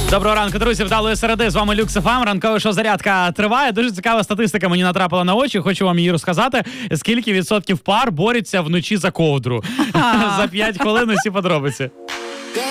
Доброго ранку, друзі, вдалої середи. З вами Люкс ФМ. Ранкове шоу «Зарядка» триває. Дуже цікава статистика мені натрапила на очі. Хочу вам її розказати. Скільки відсотків пар борються вночі за ковдру? За 5 хвилин усі подробиці.